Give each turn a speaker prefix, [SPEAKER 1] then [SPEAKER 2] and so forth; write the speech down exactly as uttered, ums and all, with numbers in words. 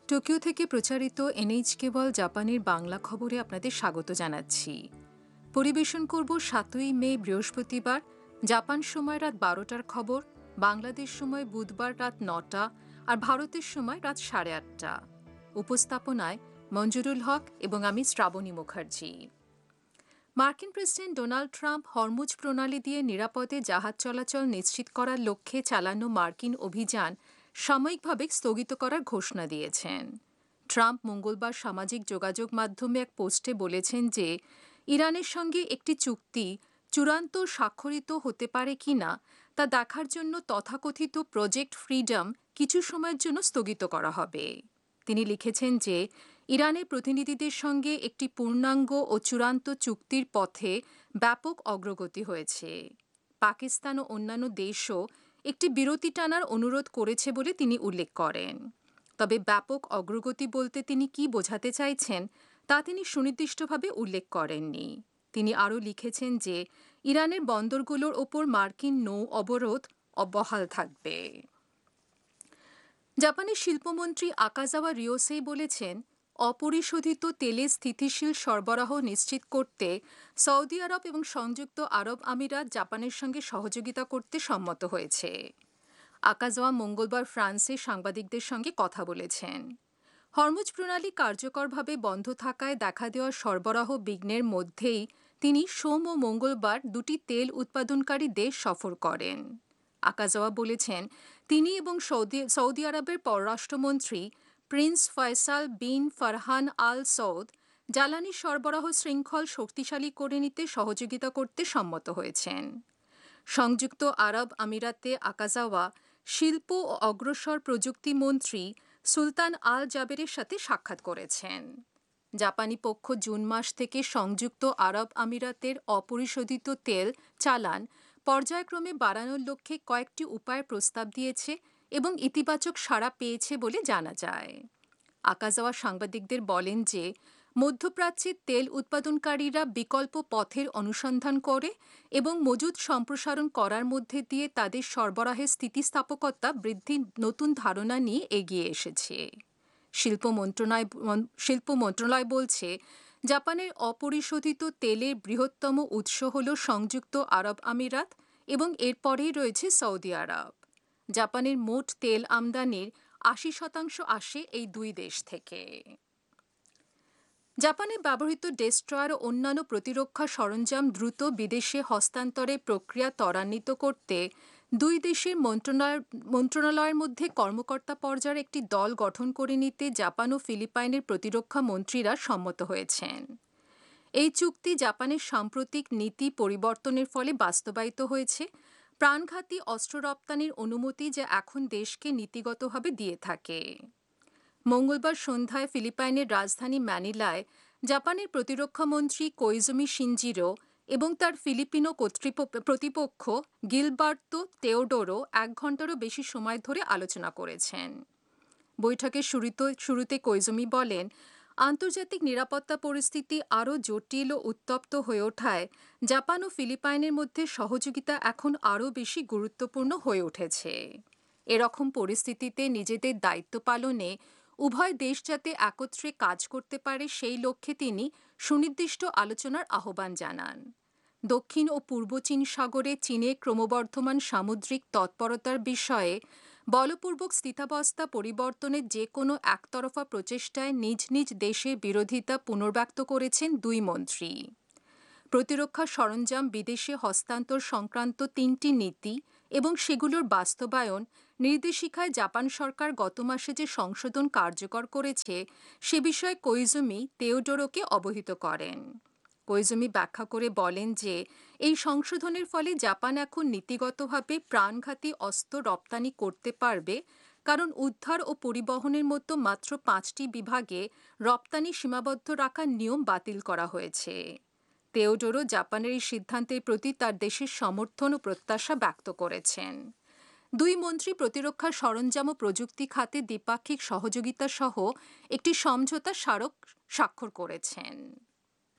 [SPEAKER 1] Tokyo থেকে প্রচারিত NH কেবল জাপানের বাংলা খবরে আপনাদের স্বাগত জানাচ্ছি। পরিবেশন করব সাতই মে বৃহস্পতিবার জাপান সময় রাত বারোটার খবর, বাংলাদেশ সময় বুধবার রাত নটা আর ভারতের সময় রাত সাড়ে আটটা। উপস্থাপনায় মঞ্জুরুল হক এবং আমি শ্রাবণী মুখার্জি। মার্কিন প্রেসিডেন্ট ডোনাল্ড ট্রাম্প হরমুজ প্রণালী দিয়ে নিরাপদে জাহাজ চলাচল নিশ্চিত করার লক্ষ্যে চালানো মার্কিন অভিযান সাময়িকভাবে স্থগিত করার ঘোষণা দিয়েছেন। ট্রাম্প মঙ্গলবার সামাজিক যোগাযোগ মাধ্যমে এক পোস্টে বলেছেন যে ইরানের সঙ্গে একটি চুক্তি চূড়ান্ত স্বাক্ষরিত হতে পারে কিনা তা দেখার জন্য তথাকথিত প্রজেক্ট ফ্রিডম কিছু সময়ের জন্য স্থগিত করা হবে। তিনি লিখেছেন যে ইরানের প্রতিনিধিদের সঙ্গে একটি পূর্ণাঙ্গ ও চূড়ান্ত চুক্তির পথে ব্যাপক অগ্রগতি হয়েছে। পাকিস্তান ও অন্যান্য দেশও একটি বিরতি টানার অনুরোধ করেছে বলে তিনি উল্লেখ করেন। তবে ব্যাপক অগ্রগতি বলতে তিনি কি বোঝাতে চাইছেন তা তিনি সুনির্দিষ্টভাবে উল্লেখ করেননি। তিনি আরও লিখেছেন যে ইরানের বন্দরগুলোর ওপর মার্কিন নৌ অবরোধ অব্যাহত থাকবে। জাপানের শিল্পমন্ত্রী আকাজাওয়া রিওসেই বলেছেন, অপরিশোধিত তেলে স্থিতিশীল সরবরাহ নিশ্চিত করতে সৌদি আরব এবং সংযুক্ত আরব আমিরাত জাপানের সঙ্গে সহযোগিতা করতে সম্মত হয়েছে। আকাজাওয়া মঙ্গলবার ফ্রান্সে সাংবাদিকদের সঙ্গে কথা বলেছেন। হরমুজ প্রণালী কার্যকরভাবে বন্ধ থাকায় দেখা দেওয়া সরবরাহ বিঘ্নের মধ্যেই তিনি সোম ও মঙ্গলবার দুটি তেল উৎপাদনকারী দেশ সফর করেন। আকাজাওয়া বলেছেন, তিনি এবং সৌদি সৌদি আরবের পররাষ্ট্রমন্ত্রী প্রিন্স ফয়সাল বিন ফারহান আল সৌদ জ্বালানি সরবরাহ শৃঙ্খল শক্তিশালী করে নিতে সহযোগিতা করতে সম্মত হয়েছেন। সংযুক্ত আরব আমিরাতে আকাজাওয়া শিল্প ও অগ্রসর প্রযুক্তি মন্ত্রী সুলতান আল জাবেরের সাথে সাক্ষাৎ করেছেন। জাপানি পক্ষ জুন মাস থেকে সংযুক্ত আরব আমিরাতের অপরিশোধিত তেল চালান পর্যায়ক্রমে বাড়ানোর লক্ষ্যে কয়েকটি উপায়ের প্রস্তাব দিয়েছে এবং ইতিবাচক সাড়া পেয়েছে বলে জানা যায়। আকাজাওয়া সাংবাদিকদের বলেন যে মধ্যপ্রাচ্যের তেল উৎপাদনকারীরা বিকল্প পথের অনুসন্ধান করে এবং মজুদ সম্প্রসারণ করার মধ্যে দিয়ে তাদের সরবরাহের স্থিতিস্থাপকতা বৃদ্ধির নতুন ধারণা নিয়ে এগিয়ে এসেছে। শিল্প মন্ত্রণালয় শিল্প মন্ত্রণালয় বলছে, জাপানের অপরিশোধিত তেলের বৃহত্তম উৎস হল সংযুক্ত আরব আমিরাত এবং এরপরেই রয়েছে সৌদি আরব। জাপানের মোট তেল আমদানির আশি শতাংশ আসে এই দুই দেশ থেকে। জাপানে ব্যবহৃত ডেস্ট্রয়ার ও অন্যান্য প্রতিরক্ষা সরঞ্জাম দ্রুত বিদেশে হস্তান্তরের প্রক্রিয়া ত্বরান্বিত করতে দুই দেশের মন্ত্রণালয় মন্ত্রণালয়ের মধ্যে কর্মকর্তা পর্যায়ের একটি দল গঠন করে নিতে জাপান ও ফিলিপাইনের প্রতিরক্ষা মন্ত্রীরা সম্মত হয়েছেন। এই চুক্তি জাপানের সাম্প্রতিক নীতি পরিবর্তনের ফলে বাস্তবায়িত হয়েছে। প্রাণঘাতী অস্ত্র রপ্তানির অনুমতি যা এখন দেশকে নীতিগতভাবে দিয়ে থাকে। মঙ্গলবার সন্ধ্যায় ফিলিপাইনের রাজধানী ম্যানিলায় জাপানের প্রতিরক্ষা মন্ত্রী কোইজুমি শিনজিরো এবং তার ফিলিপিনো প্রতিপক্ষ গিলবার্তো তেওডোরো এক ঘণ্টারও বেশি সময় ধরে আলোচনা করেছেন। বৈঠকের শুরুতে শুরুতে কোইজুমি বলেন, আন্তর্জাতিক নিরাপত্তা পরিস্থিতি আরও জটিল ও উত্তপ্ত হয়ে ওঠায় জাপান ও ফিলিপাইনের মধ্যে সহযোগিতা এখন আরও বেশি গুরুত্বপূর্ণ হয়ে উঠেছে। এরকম পরিস্থিতিতে নিজেদের দায়িত্ব পালনে উভয় দেশ যাতে একত্রে কাজ করতে পারে সেই লক্ষ্যে তিনি সুনির্দিষ্ট আলোচনার আহ্বান জানান। দক্ষিণ ও পূর্ব চীন সাগরে চীনের ক্রমবর্ধমান সামুদ্রিক তৎপরতার বিষয়ে বলপূর্বক স্থিতাবস্থা পরিবর্তনের যে কোনো একতরফা প্রচেষ্টায় নিজ নিজ দেশের বিরোধিতা পুনর্ব্যক্ত করেছেন দুই মন্ত্রী। প্রতিরক্ষা সরঞ্জাম বিদেশে হস্তান্তর সংক্রান্ত তিনটি নীতি এবং সেগুলোর বাস্তবায়ন নির্দেশিকায় জাপান সরকার গত মাসে যে সংশোধন কার্যকর করেছে সে বিষয়ে কোইজুমি তেওডোরোকে অবহিত করেন। কোইজুমি ব্যাখ্যা করে বলেন যে এই সংশোধনের ফলে জাপান এখন নীতিগতভাবে প্রাণঘাতী অস্ত্র রপ্তানি করতে পারবে, কারণ উদ্ধার ও পরিবহনের মতো মাত্র পাঁচটি বিভাগে রপ্তানি সীমাবদ্ধ রাখার নিয়ম বাতিল করা হয়েছে। তেওডোরো জাপানের এই সিদ্ধান্তের প্রতি তার দেশের সমর্থন ও প্রত্যাশা ব্যক্ত করেছেন। দুই মন্ত্রী প্রতিরক্ষা সরঞ্জাম ও প্রযুক্তি খাতে দ্বিপাক্ষিক সহযোগিতা সহ একটি সমঝোতা স্মারক স্বাক্ষর করেছেন।